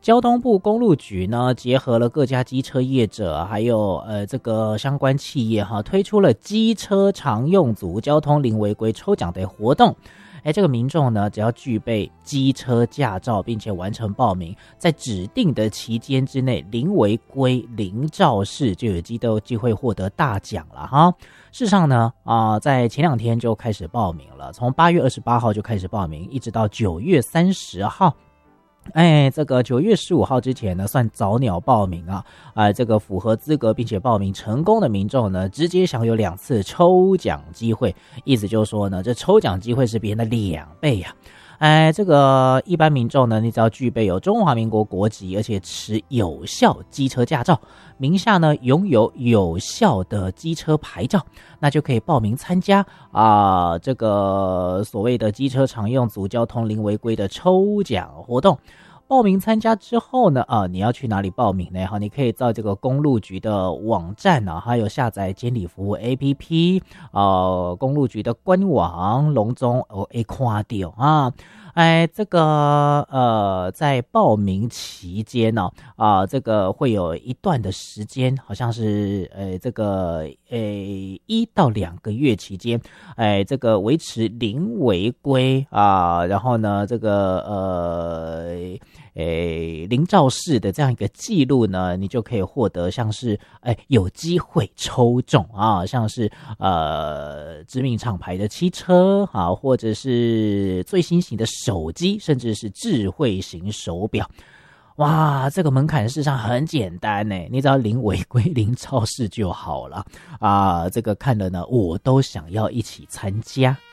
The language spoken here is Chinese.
交通部公路局呢，结合了各家机车业者，还有这个相关企业哈，推出了机车常用组交通零违规抽奖的活动。这个民众呢，只要具备机车驾照，并且完成报名，在指定的期间之内，零违规、零肇事，就有机会获得大奖了哈。事实上呢，在前2天就开始报名了，从8月28号就开始报名，一直到9月30号。这个9月15号之前呢，算早鸟报名啊，这个符合资格并且报名成功的民众呢，直接享有2次抽奖机会，意思就是说呢，这抽奖机会是别人的2倍啊。这个一般民众呢，你只要具备有中华民国国籍，而且持有效机车驾照，名下呢拥有有效的机车牌照，那就可以报名参加这个所谓的机车常用组交通零违规的抽奖活动。报名参加之后呢，你要去哪里报名呢？你可以到这个公路局的网站还有下载监理服务 APP，公路局的官网隆中会看到这个在报名期间呢，这个会有一段的时间，好像是这个1到2个月期间，这个维持零违规然后呢，这个零肇事的这样一个记录呢，你就可以获得像是有机会抽中像是知名厂牌的汽车或者是最新型的手机，甚至是智慧型手表。哇，这个门槛事实上很简单呢，你只要零违规、零肇事就好了这个看了呢，我都想要一起参加。